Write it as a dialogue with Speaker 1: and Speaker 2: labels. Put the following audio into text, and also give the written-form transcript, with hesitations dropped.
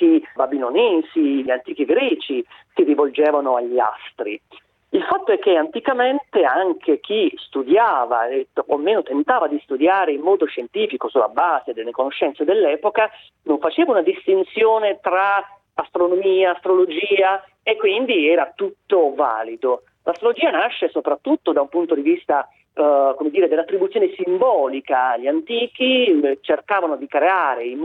Speaker 1: antichi babilonesi, gli antichi greci si rivolgevano agli astri. Il fatto è che anticamente anche chi studiava, o meno tentava di studiare in modo scientifico sulla base delle conoscenze dell'epoca, non faceva una distinzione tra astronomia, astrologia, e quindi era tutto valido. L'astrologia nasce soprattutto da un punto di vista dell'attribuzione simbolica. Gli antichi cercavano di creare in